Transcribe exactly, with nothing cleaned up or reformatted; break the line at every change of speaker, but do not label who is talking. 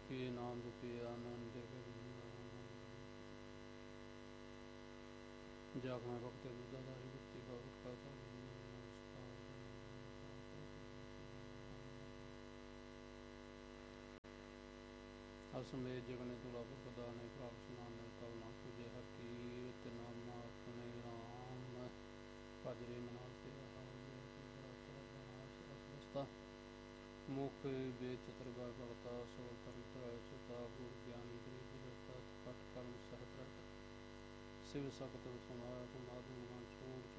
सुखी नाम दुखी आनंद जाग में भक्त दुदाधारी भक्ति का उत्का असमेय जगने तुला पर प्रदान प्राप्त नाम तब ना पूजे हर कीर्त नाम अपने राम भजरे मना से मुख वेद चतुर्गा पढ़ता सो तंत्र सुता गुर ज्ञान पट कर्म सह प्रट शिव सकत समागम आदि मन छोड़